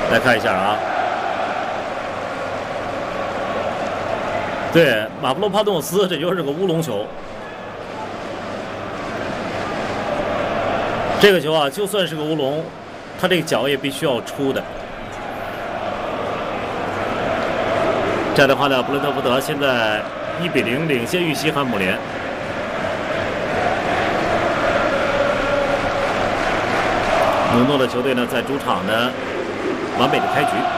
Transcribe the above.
来看一下啊，对，马布罗帕诺斯，这就是个乌龙球。这个球啊，就算是个乌龙，他这个脚也必须要出的。这样的话呢，布伦特福德现在1-0领先于西汉姆联。努诺的球队呢，在主场呢，完美的开局。